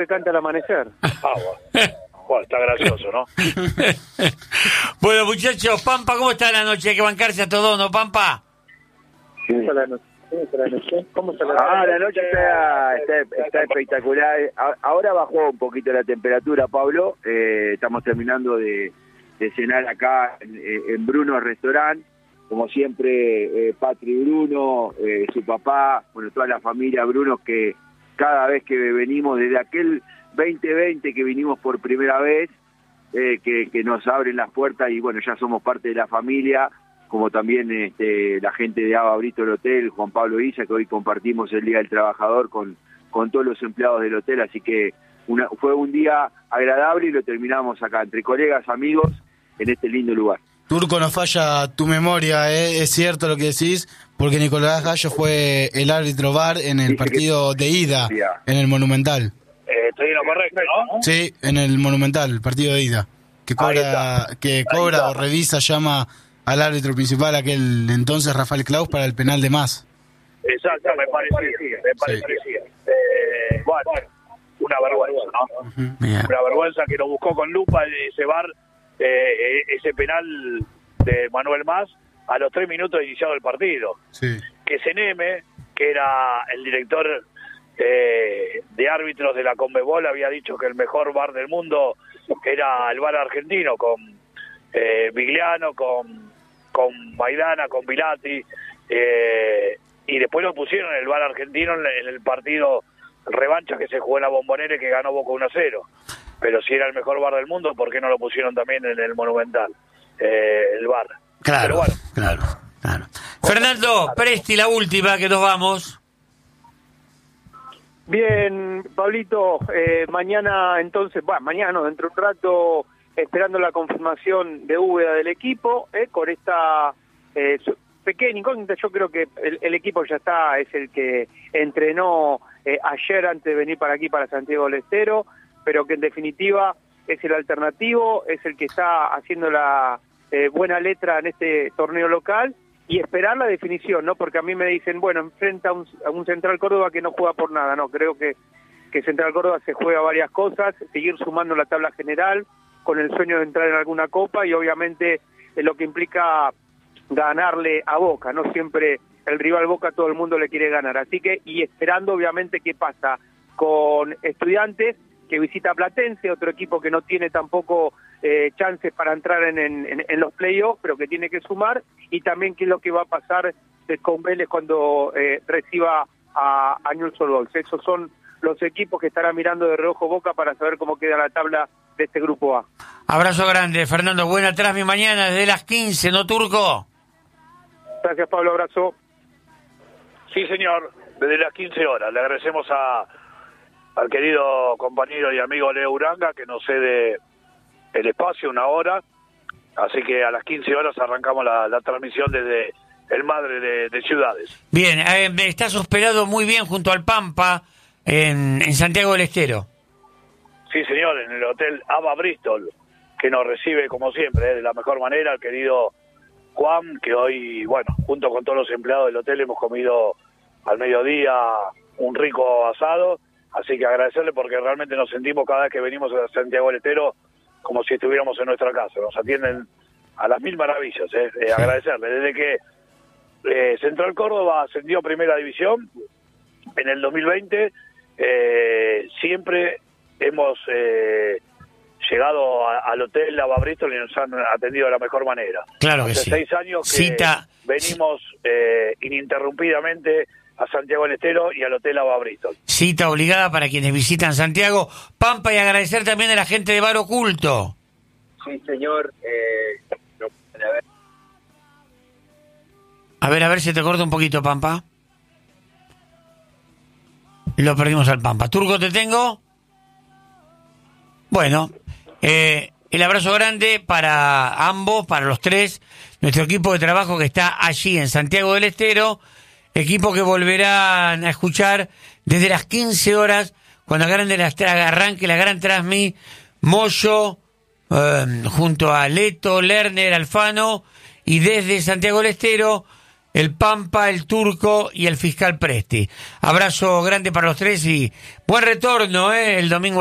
Se canta al amanecer. Bueno, está gracioso, ¿no? Bueno, muchachos, Pampa, ¿cómo está la noche? Hay que bancarse a todos, ¿no, Pampa? ¿Cómo está la noche? La noche está espectacular. Ahora bajó un poquito la temperatura, Pablo. Estamos terminando de cenar acá en Bruno Restaurant. Como siempre, Patri Bruno, su papá, bueno, toda la familia Bruno, que cada vez que venimos, desde aquel 2020 que vinimos por primera vez, que nos abren las puertas y bueno, ya somos parte de la familia, como también la gente de Aba Bristol Hotel, Juan Pablo Isa, que hoy compartimos el Día del Trabajador con todos los empleados del hotel, así que fue un día agradable y lo terminamos acá, entre colegas, amigos, en este lindo lugar. Turco, no falla tu memoria, es cierto lo que decís, porque Nicolás Gallo fue el árbitro VAR en el partido de ida, en el Monumental. Estoy en lo correcto, ¿no? Sí, en el Monumental, el partido de ida, que cobra o revisa, llama al árbitro principal, aquel entonces Rafael Claus, para el penal de más. Exacto, me parecía. Bueno, una vergüenza, ¿no? Bien. Una vergüenza que lo buscó con lupa ese VAR, ese penal de Manuel Mas a los 3 minutos de iniciado el partido. Sí. Que Seneme, que era el director de árbitros de la Conmebol, había dicho que el mejor VAR del mundo era el VAR argentino, con Vigliano, con Maidana, con Pilati, y después lo pusieron el VAR argentino en el partido revancha que se jugó en la Bombonera y que ganó Boca 1-0. Pero si era el mejor VAR del mundo, ¿por qué no lo pusieron también en el Monumental? El VAR. Claro, pero bueno. claro. Fernando, Presti, la última, que nos vamos. Bien, Pablito, mañana entonces, mañana no, dentro de un rato, esperando la confirmación de Úbeda del equipo, con esta pequeña incógnita. Yo creo que el equipo ya está, es el que entrenó ayer antes de venir para aquí, para Santiago del Estero, pero que en definitiva es el alternativo, es el que está haciendo la buena letra en este torneo local, y esperar la definición, ¿no? Porque a mí me dicen, bueno, enfrenta a un Central Córdoba que no juega por nada. No, creo que Central Córdoba se juega varias cosas, seguir sumando la tabla general, con el sueño de entrar en alguna copa, y obviamente lo que implica ganarle a Boca, ¿no? Siempre el rival Boca todo el mundo le quiere ganar, así que, y esperando obviamente qué pasa con Estudiantes, que visita a Platense, otro equipo que no tiene tampoco chances para entrar en los playoffs, pero que tiene que sumar, y también qué es lo que va a pasar con Vélez cuando reciba a Newell's Old Boys. Esos son los equipos que estará mirando de reojo Boca para saber cómo queda la tabla de este grupo A. Abrazo grande, Fernando. Buena transmisión mañana desde las 15, ¿no, Turco? Gracias, Pablo. Abrazo. Sí, señor, desde las 15 horas. Le agradecemos al querido compañero y amigo Leo Uranga, que nos cede el espacio, 1 hora. Así que a las 15 horas arrancamos la transmisión desde el Madre de Ciudades. Bien, estás hospedado muy bien junto al Pampa en Santiago del Estero. Sí, señor, en el Hotel Aba Bristol, que nos recibe como siempre, de la mejor manera, el querido Juan, que hoy, bueno, junto con todos los empleados del hotel hemos comido al mediodía un rico asado, así que agradecerle porque realmente nos sentimos cada vez que venimos a Santiago del Estero como si estuviéramos en nuestra casa, nos atienden a las mil maravillas, agradecerle. Desde que Central Córdoba ascendió a Primera División en el 2020, siempre hemos llegado al Hotel Aba Bristol y nos han atendido de la mejor manera. Claro que Hace sí. 6 años que venimos ininterrumpidamente a Santiago del Estero y al Hotel Aba Bristol. Cita obligada para quienes visitan Santiago. Pampa, y agradecer también a la gente de Bar Oculto. Sí, señor. A ver si te corta un poquito, Pampa. Lo perdimos al Pampa. Turco, ¿te tengo? Bueno, el abrazo grande para ambos, para los tres, nuestro equipo de trabajo que está allí en Santiago del Estero, equipo que volverán a escuchar desde las 15 horas, cuando arranque la gran transmi, Moyo, junto a Leto, Lerner, Alfano, y desde Santiago del Estero, el Pampa, el Turco y el fiscal Presti. Abrazo grande para los tres y buen retorno el domingo.